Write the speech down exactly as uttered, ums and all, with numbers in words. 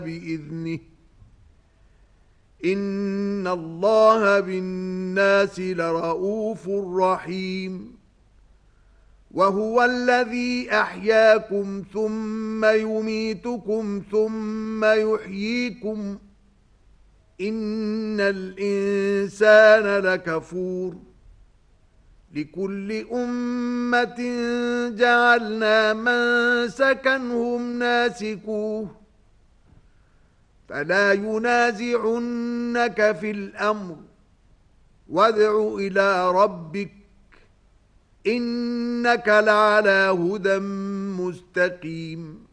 بإذنه إن الله بالناس لرؤوف رحيم وهو الذي أحياكم ثم يميتكم ثم يحييكم إن الإنسان لكفور لكل أمة جعلنا منسكا هم ناسكوه فلا ينازعنك في الأمر وادع إلى ربك إنك لعلى هدى مستقيم